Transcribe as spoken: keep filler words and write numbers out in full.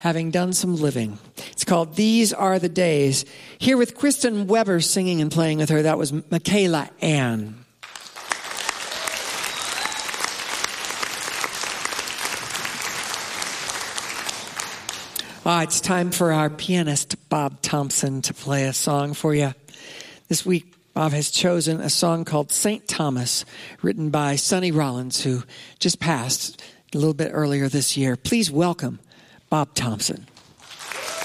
having done some living. It's called These Are the Days. Here with Kristen Weber singing and playing with her, that was Michaela Ann. Ah, it's time for our pianist, Bob Thompson, to play a song for you. This week, Bob has chosen a song called Saint Thomas, written by Sonny Rollins, who just passed a little bit earlier this year. Please welcome Bob Thompson.